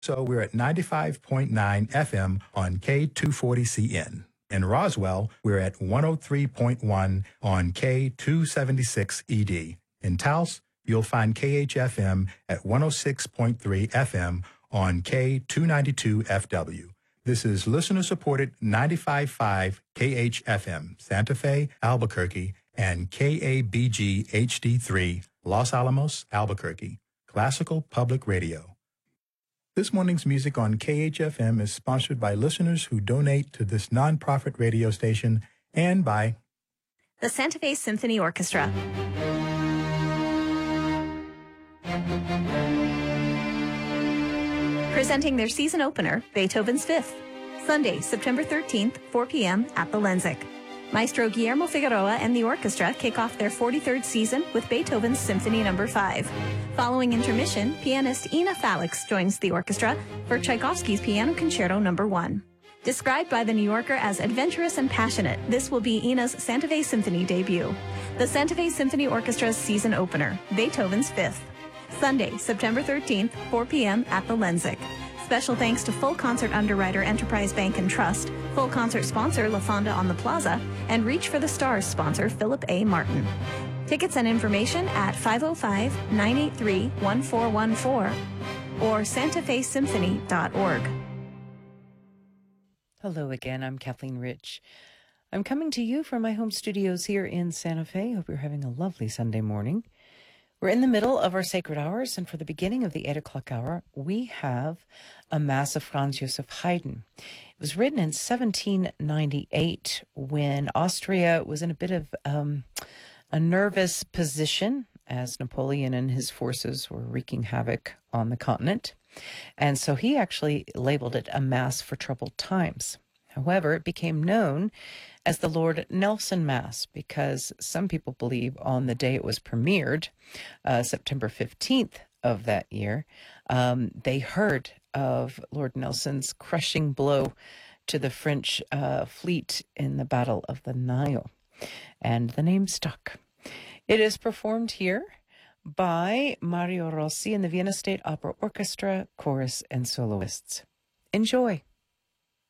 So we're at 95.9 FM on K240CN. In Roswell, we're at 103.1 on K276ED. In Taos, you'll find KHFM at 106.3 FM on K292FW. This is listener-supported 95.5 KHFM, Santa Fe, Albuquerque, and KABG HD3, Los Alamos, Albuquerque, Classical Public Radio. This morning's music on KHFM is sponsored by listeners who donate to this nonprofit radio station and by the Santa Fe Symphony Orchestra. Presenting their season opener, Beethoven's Fifth, Sunday, September 13th, 4 p.m. at the Lenzik. Maestro Guillermo Figueroa and the orchestra kick off their 43rd season with Beethoven's Symphony No. 5. Following intermission, pianist Ina Falix joins the orchestra for Tchaikovsky's Piano Concerto No. 1. Described by The New Yorker as adventurous and passionate, this will be Ina's Santa Fe Symphony debut. The Santa Fe Symphony Orchestra's season opener, Beethoven's Fifth. Sunday, September 13th, 4 p.m. at the Lenzik. Special thanks to Full Concert underwriter Enterprise Bank and Trust, Full Concert sponsor La Fonda on the Plaza, and Reach for the Stars sponsor Philip A. Martin. Tickets and information at 505-983-1414 or santafesymphony.org. Hello again, I'm Kathleen Rich. I'm coming to you from my home studios here in Santa Fe. Hope you're having a lovely Sunday morning. We're in the middle of our sacred hours, and for the beginning of the 8 o'clock hour, we have a Mass of Franz Joseph Haydn. It was written in 1798 when Austria was in a bit of a nervous position as Napoleon and his forces were wreaking havoc on the continent. And so he actually labeled it a Mass for troubled times. However, it became known as the Lord Nelson Mass because some people believe on the day it was premiered, September 15th of that year, they heard of Lord Nelson's crushing blow to the French fleet in the Battle of the Nile. And the name stuck. It is performed here by Mario Rossi and the Vienna State Opera Orchestra, chorus, and soloists. Enjoy.